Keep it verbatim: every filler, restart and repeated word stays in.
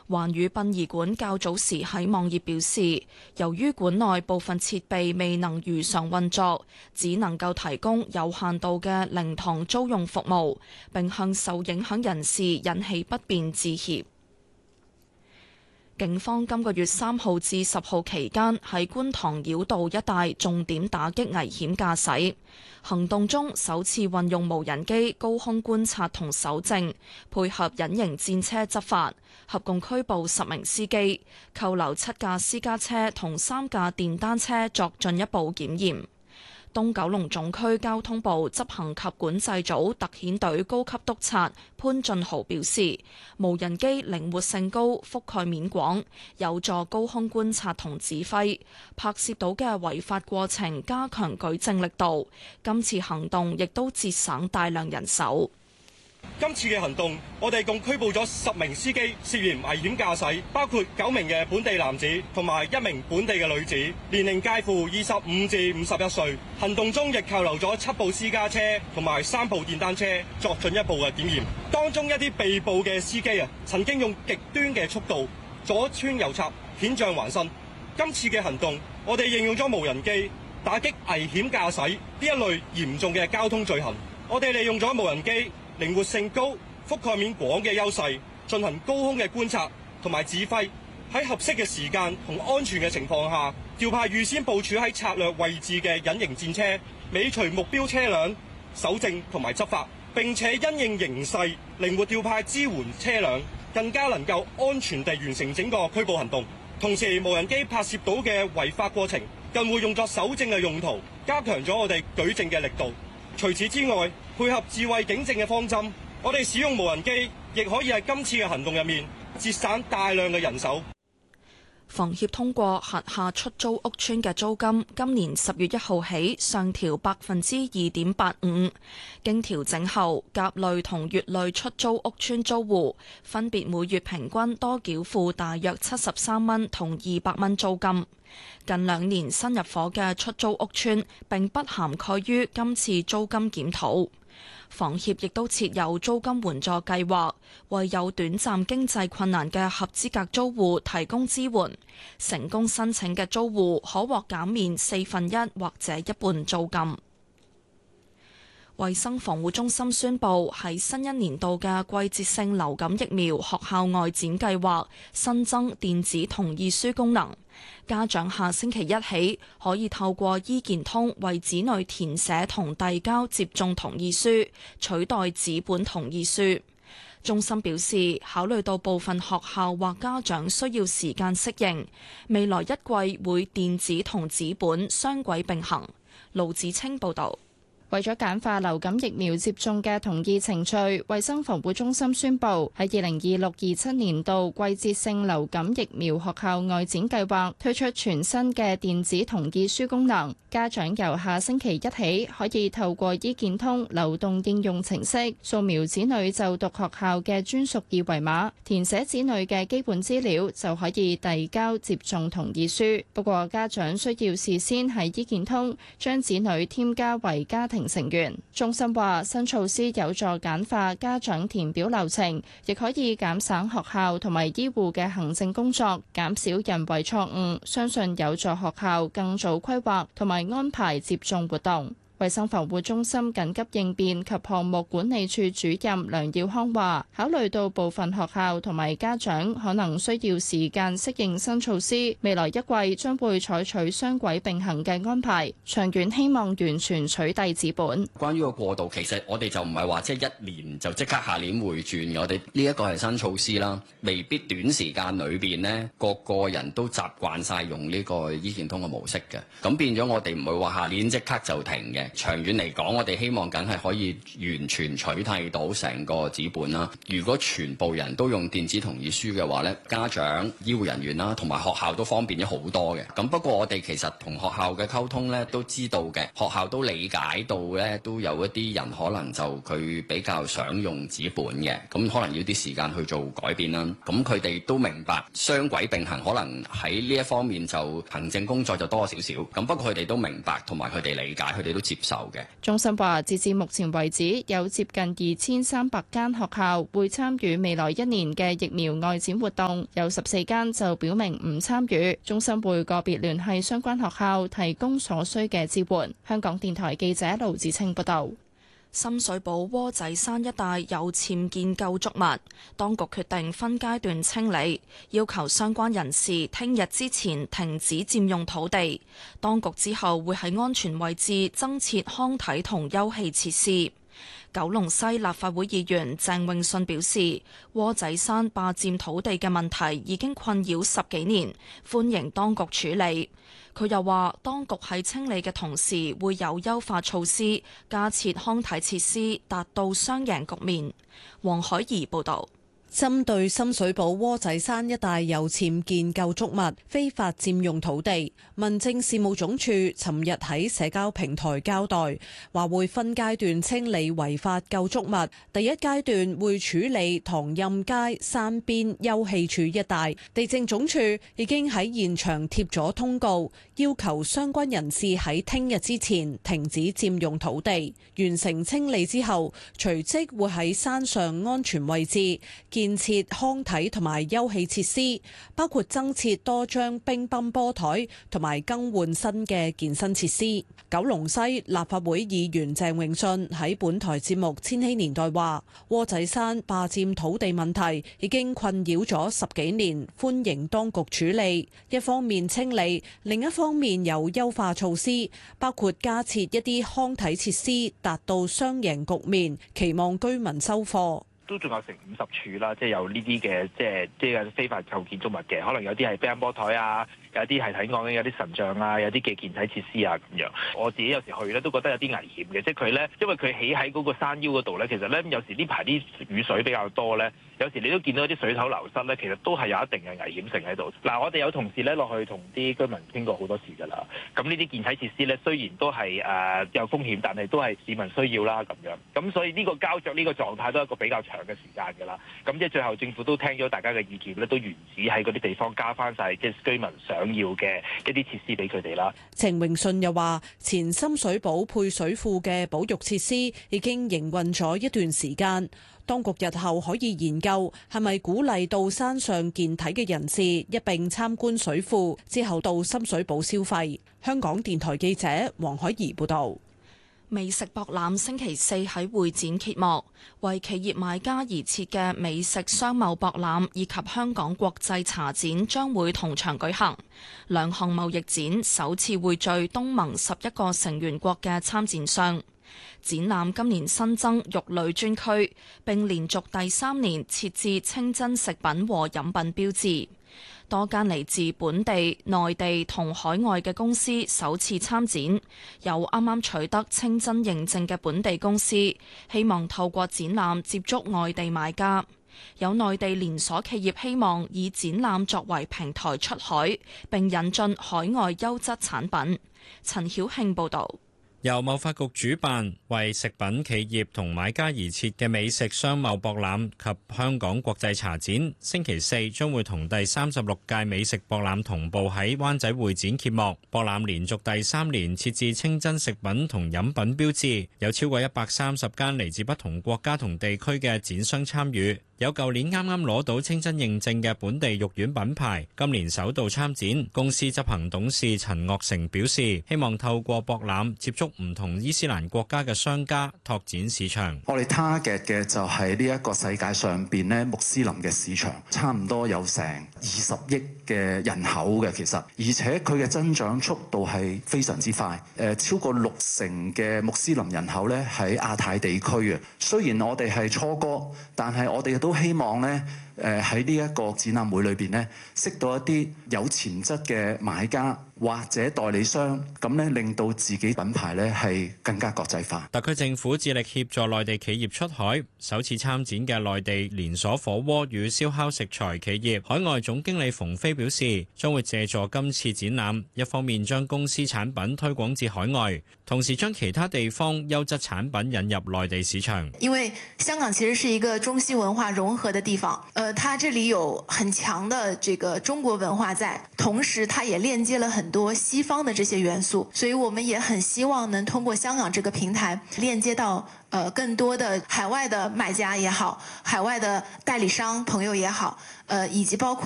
環宇殯儀館較早時喺網頁表示，由於館內部分設備未能如常運作，只能夠提供有限度嘅靈堂租用服務，並向受影響人士引起不便致歉。警方今個月三號至十號期間喺觀塘繞道一帶重點打擊危險駕駛行動中，首次運用無人機高空觀察同搜證，配合隱形戰車執法，合共拘捕十名司機，扣留七架私家車同三架電單車作進一步檢驗。東九龍總區交通部執行及管制組特遣隊高級督察潘俊豪表示，無人機靈活性高、覆蓋面廣，有助高空觀察同指揮，拍攝到嘅違法過程加強舉證力度。今次行動亦都節省大量人手。 今次嘅行動，我哋共拘捕咗十名司機涉嫌危險駕駛，包括九名嘅本地男子同埋一名本地嘅女子，年齡介乎二十五至五十一歲。行動中亦扣留咗七部私家車同埋三部電單車作進一步嘅檢驗。當中一啲被捕嘅司機啊，曾經用極端嘅速度左穿右插，險象環生。今次嘅行動，我哋應用咗無人機打擊危險駕駛呢一類嚴重嘅交通罪行。我哋利用咗無人機靈活性高、覆蓋面廣嘅優勢，進行高空嘅觀察同埋指揮，喺合適嘅時間同安全嘅情況下，調派預先部署喺策略位置嘅隱形戰車，尾隨目標車輛，搜證同埋執法，並且因應形勢，靈活調派支援車輛，更加能夠安全地完成整個拘捕行動。同時，無人機拍攝到嘅違法過程，更會用作搜證嘅用途，加強咗我哋舉證嘅力度。除此之外，配合智慧警政嘅方針，我哋使用無人機，亦可以喺今次嘅行動入面節省大量嘅人手。 房協通過轄下出租屋邨嘅租金，今年十月一號起上調百分之二點八五。經調整後，甲類同乙類出租屋邨租戶分別每月平均多繳付大約七十三蚊同二百蚊租金。近兩年新入伙嘅出租屋邨並不涵蓋於今次租金檢討。房協亦都設有租金援助計劃，為有短暫經濟困難嘅合資格租戶提供支援。成功申請嘅租戶可獲減免四分一或者一半租金。衛生防護中心宣布，喺新一年度嘅季節性流感疫苗學校外展計劃新增電子同意書功能，家長下星期一起可以透過醫健通為子女填寫同遞交接種同意書，取代紙本同意書。中心表示，考慮到部分學校或家長需要時間適應，未來一季會電子同紙本雙軌並行。盧子清報導。 為咗簡化流感疫苗接種嘅同意程序，衛生防護中心宣布喺二零二六二七年度季節性流感疫苗學校外展計劃推出全新嘅電子同意書功能。家長由下星期一起可以透過醫健通流動應用程式掃描子女就讀學校嘅專屬二維碼，填寫子女嘅基本資料，就可以遞交接種同意書。不過家長需要事先喺醫健通將子女添加為家庭成員。中心話新措施有助簡化家長填表流程，亦可以減省學校同埋醫護嘅行政工作，減少人為錯誤，相信有助學校更早規劃同埋安排接種活動。衛生防護中心緊急應變及項目管理處主任梁耀康話，考慮到部分學校同埋家長可能需要時間適應新措施，未來一季將會採取雙軌並行嘅安排，長遠希望完全取締紙本。 關於個過渡，其實我哋就唔係話即係一年就即刻下年會轉嘅，我哋呢一個係新措施啦，未必短時間裏邊呢個個人都習慣晒用呢個醫健通嘅模式嘅，咁變咗我哋唔會話下年即刻就停嘅。長遠嚟講，我哋希望梗係可以完全取締到成個紙本啦。如果全部人都用電子同意書嘅話咧，家長、醫護人員啦，同埋學校都方便咗好多嘅。咁不過我哋其實同學校嘅溝通咧，都知道嘅，學校都理解到咧，都有一啲人可能就佢比較想用紙本嘅，咁可能要啲時間去做改變啦。咁佢哋都明白雙軌並行，可能喺呢一方面就行政工作就多少少。咁不過佢哋都明白，同埋佢哋理解，佢哋都接受嘅。 中心話，截至目前為止，有接近二千三百間學校會參與未來一年嘅疫苗外展活動，有十四間就表明唔參與。中心會個別聯繫相關學校，提供所需嘅支援。香港電台記者盧子清報道。 深水埗窩仔山一帶有僭建構築物，當局決定分階段清理，要求相關人士聽日之前停止佔用土地。當局之後會喺安全位置增設康體同休憩設施。九龍西立法會議員鄭泳舜表示，窩仔山霸佔土地嘅問題已經困擾十幾年，歡迎當局處理。佢又話，當局喺清理嘅同時會有優化措施，加設康體設施，達到雙贏局面。黃海怡報導。 針對深水埗窩仔山一帶有僭建構築物，非法佔用土地，民政事務總署尋日喺社交平台交代，話會分階段清理違法構築物。第一階段會處理唐蔭街山邊休憩處一帶，地政總署已經喺現場貼咗通告，要求相關人士喺聽日之前停止佔用土地。完成清理之後，隨即會喺山上安全位置建設康體同埋休憩設施，包括增設多張乒乓波台同埋更換新嘅健身設施。九龍西立法會議員鄭泳舜喺本台節目《千禧年代》話，窩仔山霸佔土地問題已經困擾咗十幾年，歡迎當局處理。一方面清理，另一方面有優化措施，包括加設一啲康體設施，達到雙贏局面，期望居民收貨。 都仲有成五十處啦，即係有呢啲嘅，即係即係非法構建築物嘅，可能有啲係乒乓波台啊，有啲係睇講緊有啲神像啊，有啲嘅健體設施啊咁樣。我自己有時去咧都覺得有啲危險嘅，即係佢咧，因為佢起喺嗰個山腰嗰度咧，其實咧有時呢排啲雨水比較多咧，有時你都見到啲水頭流失咧，其實都係有一定嘅危險性喺度。嗱，我哋有同事咧落去同啲居民傾過好多次㗎啦。咁呢啲健體設施咧，雖然都係誒、呃、有風險，但係都係市民需要啦咁樣。咁所以呢個膠着呢個狀態都係一個比較長嘅時間㗎啦。咁即係最後政府都聽咗大家嘅意見咧，都原址喺嗰啲地方加翻晒即係居民想要嘅一啲設施俾佢哋啦。 鄭泳舜又話：前深水埗配水庫嘅保育設施已經營運咗一段時間，當局日後可以研究係咪鼓勵到山上健體嘅人士一並參觀水庫，之後到深水埗消費。香港電台記者黃海怡報導。 美食博覽星期四喺會展揭幕，為企業買家而設嘅美食商貿博覽以及香港國際茶展將會同場舉行。兩項貿易展首次匯聚東盟十一個成員國嘅參展商。展覽今年新增肉類專區，並連續第三年設置清真食品和飲品標誌。多間嚟自本地、內地同海外嘅公司首次參展，有啱啱取得清真認證嘅本地公司，希望透過展覽接觸外地買家。有內地連鎖企業希望以展覽作為平台出海，並引進海外優質產品。陳曉慶報導。 由貿發局主辦，為食品企業同買家而設嘅美食商貿博覽及香港國際茶展，星期四將會同第三十六屆美食博覽同步喺灣仔會展揭幕。博覽連續第三年設置清真食品同飲品標誌，有超過一百三十間嚟自不同國家同地區嘅展商參與。有舊年啱啱攞到清真認證嘅本地肉丸品牌，今年首度參展。公司執行董事陳岳成表示，希望透過博覽接觸唔同伊斯蘭國家嘅商家，拓展市場。 我哋 target 嘅就係呢一個世界上邊咧穆斯林嘅市場，差唔多有成二十億嘅人口嘅，其實而且佢嘅增長速度係非常之快。誒，超過六成嘅穆斯林人口咧喺亞太地區嘅。雖然我哋係初哥，但係我哋都希望咧。誒喺呢一個展覽會裏邊呢，識到一啲有潛質嘅買家或者代理商，咁呢令到自己品牌呢係更加國際化。 特區政府致力協助內地企業出海，首次參展嘅內地連鎖火鍋與燒烤食材企業海外總經理馮飛表示，將會借助今次展覽，一方面將公司產品推廣至海外，同時將其他地方優質產品引入內地市場。 因為香港其實是一個中西文化融合的地方，呃呃，它這裡有很強的這個中國文化在，同時它也鏈接了很多西方的這些元素，所以我們也很希望能通過香港這個平台鏈接到呃更多的海外的買家也好，海外的代理商朋友也好，呃以及包括